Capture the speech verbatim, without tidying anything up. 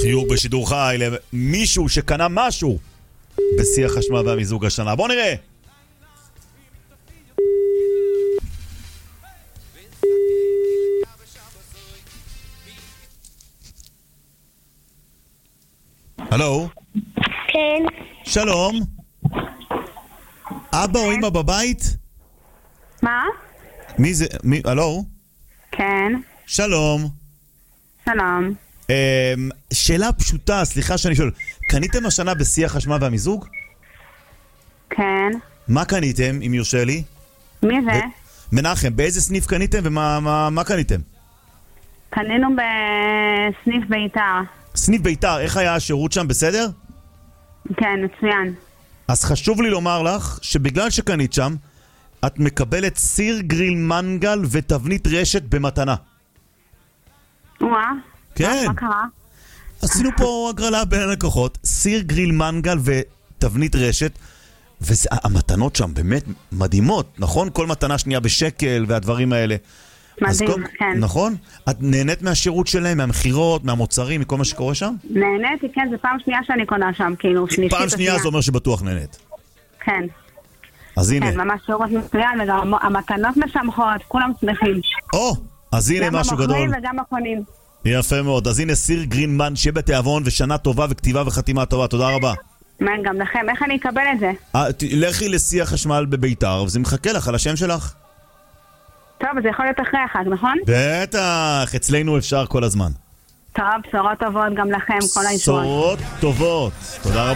חיוג בשידור חי למישהו שקנה משהו בשיא החשמל והמיזוג השנה. בוא נראה. הלו? כן. שלום. אבא או אמא בבית? מה? מי זה? מי? הלו? כן. שלום. שלום. אמ, שאלה פשוטה, סליחה שאני שואל. קניתם השנה בשיא החשמל והמיזוג? כן. מה קניתם, אם יורשה לי? מי זה? מנחם, באיזה סניף קניתם ומה מה, מה קניתם? קנינו בסניף ביתר. סניף ביתר, איך היה השירות שם? בסדר? כן, מצוין. אז חשוב לי לומר לך שבגלל שקנית שם, את מקבלת סיר גריל מנגל ותבנית רשת במתנה. וואה. כן. מה קרה? עשינו פה הגרלה בין הלקוחות, סיר גריל מנגל ותבנית רשת, והמתנות שם באמת מדהימות, נכון? כל מתנה שנייה בשקל והדברים האלה. מדהים, כל... כן. נכון? את נהנית מהשירות שלהם, מהמחירות, מהמוצרים, מכל מה שקורה שם? נהניתי, כן, זה פעם שנייה שאני קונה שם, כאילו, שלישית. פעם שנייה זה אומר שבטוח נהנית. כן. אז הנה. כן, ממש שירות מצוין, וגם המתנות משמחות, כולם שמחים. או, אז הנה משהו גדול. גם המוכרים וגם הקונים. יפה מאוד. אז הנה סיר גרינמן, שיהיה בתיאבון ושנה טובה וכתיבה וחתימה טובה. תודה רבה. מה, גם לכם, איך אני אקבל את זה? לכי לשיא החשמל בביתר, וזה מחכה לך על השם שלך. טוב, זה יכול להיות אחרי החג, נכון? בטח, אצלנו אפשר כל הזמן. טוב, בשורות טובות גם לכם, כל האישורות. בשורות טובות. תודה רבה.